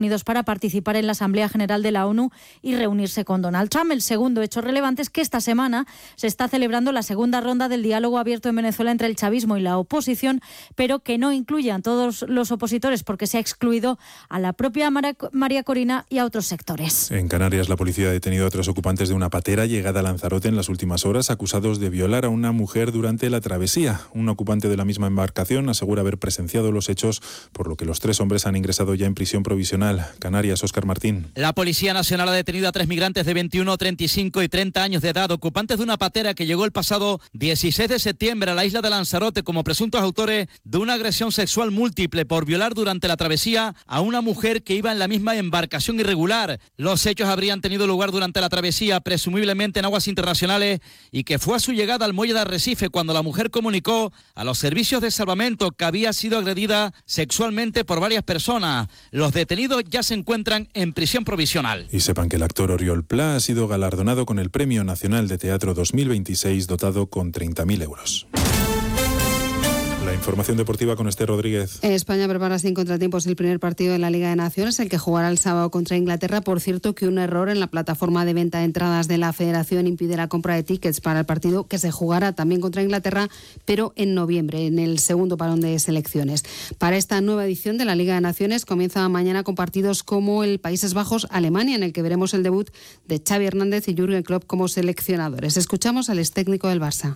Unidos para participar en la Asamblea General de la ONU y reunirse con Donald Trump. El segundo hecho relevante es que esta semana se está celebrando la segunda ronda del diálogo abierto en Venezuela entre el chavismo y la oposición, pero que no incluye a todos los opositores porque se ha excluido a la propia María Corina y a otros sectores. En Canarias, la policía ha detenido a 3 ocupantes de una patera llegada a Lanzarote en las últimas horas, acusados de violar a una mujer durante la travesía. Un ocupante de la misma embarcación asegura haber presenciado los hechos, por lo que los 3 hombres han ingresado ya en prisión provisional. Canarias, Óscar Martín. La Policía Nacional ha detenido a 3 migrantes de 21, 35 y 30 años de edad, ocupantes de una patera que llegó el pasado 16 de septiembre a la isla de Lanzarote como presuntos autores de una agresión sexual múltiple por violar durante la travesía a una mujer que iba en la misma embarcación irregular. Los hechos habrían tenido lugar durante la travesía, presumiblemente en aguas internacionales, y que fue a su llegada al muelle de Arrecife cuando la mujer comunicó a los servicios de salvamento que había sido agredida sexualmente por varias personas. Los detenidos ya se encuentran en prisión provisional. Y sepan que el actor Oriol Pla ha sido galardonado con el Premio Nacional de Teatro 2026, dotado con 30.000 euros. La información deportiva con Esther Rodríguez. España prepara sin contratiempos el primer partido de la Liga de Naciones, el que jugará el sábado contra Inglaterra. Por cierto, que un error en la plataforma de venta de entradas de la Federación impide la compra de tickets para el partido que se jugará también contra Inglaterra, pero en noviembre, en el segundo parón de selecciones. Para esta nueva edición de la Liga de Naciones comienza mañana con partidos como el Países Bajos-Alemania, en el que veremos el debut de Xavi Hernández y Jürgen Klopp como seleccionadores. Escuchamos al extécnico del Barça.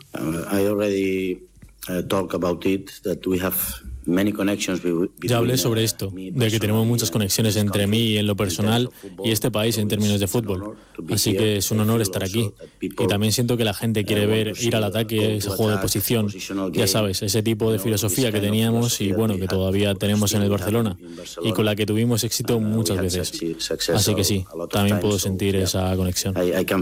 Ya hablé sobre esto, de que tenemos muchas conexiones entre mí y en lo personal y este país en términos de fútbol. Así que es un honor estar aquí. Y también siento que la gente quiere ver ir al ataque, ese juego de posición. Ya sabes, ese tipo de filosofía que teníamos y bueno, que todavía tenemos en el Barcelona y con la que tuvimos éxito muchas veces. Así que sí, también puedo sentir esa conexión.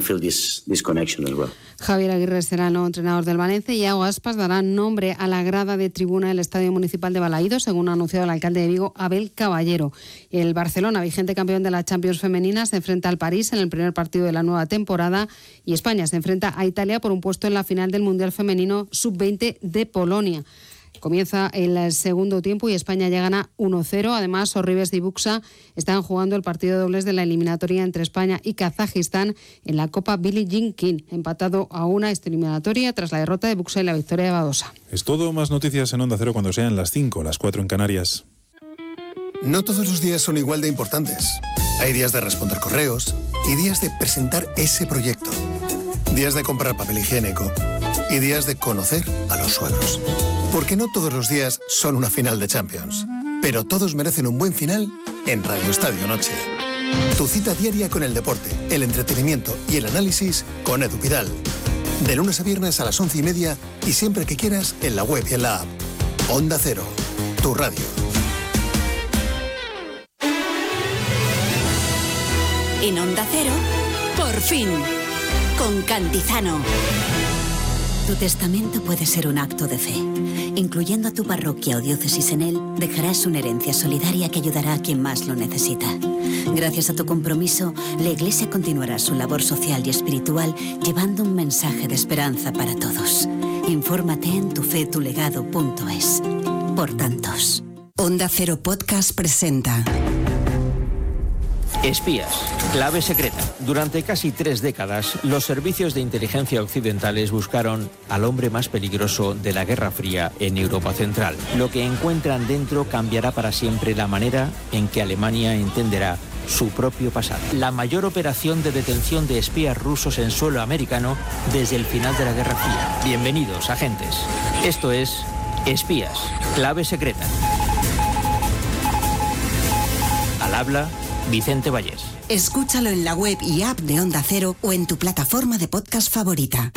Javier Aguirre será el nuevo entrenador del Valencia y Iago Aspas dará nombre a la grada de tribuna del Estadio Municipal de Balaídos, según ha anunciado el alcalde de Vigo, Abel Caballero. El Barcelona, vigente campeón de la Champions femenina, se enfrenta al París en el primer partido de la nueva temporada y España se enfrenta a Italia por un puesto en la final del Mundial Femenino Sub-20 de Polonia. Comienza el segundo tiempo y España ya gana 1-0. Además, Sorribes y Buxa están jugando el partido de dobles de la eliminatoria entre España y Kazajistán en la Copa Billie Jean King, empatado a una eliminatoria tras la derrota de Buxa y la victoria de Badosa. Es todo, más noticias en Onda Cero cuando sean las 5, las 4 en Canarias. No todos los días son igual de importantes. Hay días de responder correos y días de presentar ese proyecto. Días de comprar papel higiénico y días de conocer a los suegros. Porque no todos los días son una final de Champions, pero todos merecen un buen final en Radio Estadio Noche. Tu cita diaria con el deporte, el entretenimiento y el análisis con Edu Pidal. De lunes a viernes a las 11:30 y siempre que quieras en la web y en la app. Onda Cero, tu radio. En Onda Cero, por fin, con Cantizano. Tu testamento puede ser un acto de fe. Incluyendo a tu parroquia o diócesis en él, dejarás una herencia solidaria que ayudará a quien más lo necesita. Gracias a tu compromiso, la Iglesia continuará su labor social y espiritual llevando un mensaje de esperanza para todos. Infórmate en tufetulegado.es. Por tantos. Onda Cero Podcast presenta... Espías, clave secreta. Durante casi 3 décadas, los servicios de inteligencia occidentales buscaron al hombre más peligroso de la Guerra Fría en Europa Central. Lo que encuentran dentro cambiará para siempre la manera en que Alemania entenderá su propio pasado. La mayor operación de detención de espías rusos en suelo americano desde el final de la Guerra Fría. Bienvenidos, agentes. Esto es Espías, clave secreta. Al habla Vicente Vallés. Escúchalo en la web y app de Onda Cero o en tu plataforma de podcast favorita.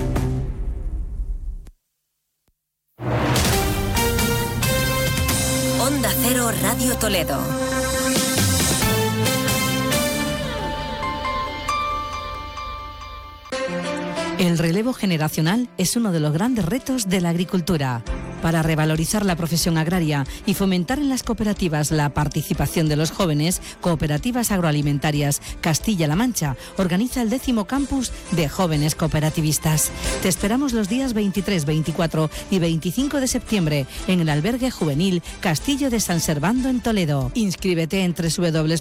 Onda Cero Radio Toledo. El relevo generacional es uno de los grandes retos de la agricultura. Para revalorizar la profesión agraria y fomentar en las cooperativas la participación de los jóvenes, Cooperativas Agroalimentarias Castilla-La Mancha organiza el 10º campus de jóvenes cooperativistas. Te esperamos los días 23, 24 y 25 de septiembre en el albergue juvenil Castillo de San Servando en Toledo. Inscríbete en www